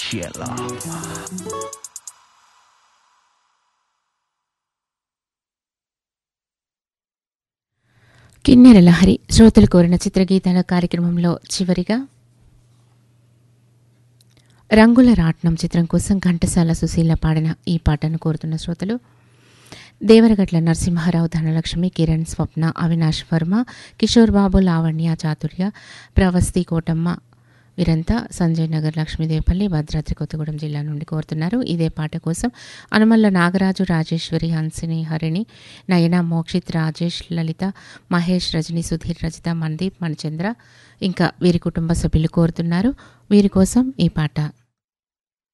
谢了。 కిన్నెర లహరి శ్రోతలు కోరిన చిత్రగీతాల కార్యక్రమంలో చివరిగా రంగుల రాట్నం చిత్రం కోసం ఘంటసాల సుశీల పాడిన ఈ పాటను కోరుతున్న శ్రోతలు దేవరగట్ల నరసింహారావు, ధనలక్ష్మి, కిరణ్, స్వప్న, అవినాష్ వర్మ, కిషోర్ బాబు, లావణ్య, చాతుర్య, ప్రవస్తి, కోటమ్మ వీరంతా సంజయ్ నగర్, లక్ష్మీదేవపల్లి, భద్రాద్రి కొత్తగూడెం జిల్లా నుండి కోరుతున్నారు. ఇదే పాట కోసం అనుమల్ల నాగరాజు, రాజేశ్వరి, హన్సిని, హరిణి, నయన, మోక్షిత్, రాజేష్, లలిత, మహేష్, రజని, సుధీర్, రజిత, మన్దీప్, మణిచంద్ర ఇంకా వీరి కుటుంబ సభ్యులు కోరుతున్నారు. వీరి కోసం ఈ పాట.